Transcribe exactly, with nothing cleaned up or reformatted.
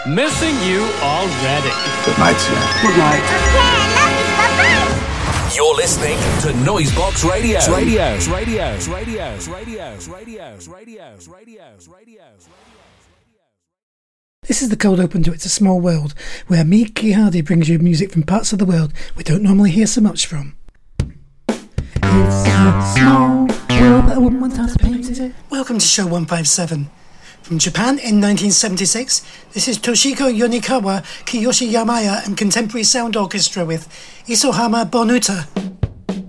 Missing you already. Good night, sir. Good night. Okay, love you. Bye-bye. You're listening to Noisebox Radio. Radio. Radio. Radio. Radio. Radio. Radio. Radio. This is the cold open to It's a Small World, where me, Key Hardy, brings you music from parts of the world we don't normally hear so much from. It's a small world that I wouldn't want to paint it. Welcome to show one fifty-seven. From Japan in nineteen seventy-six, this is Toshiko Yonikawa, Kiyoshi Yamaya and Contemporary Sound Orchestra with Isohama Bonuta.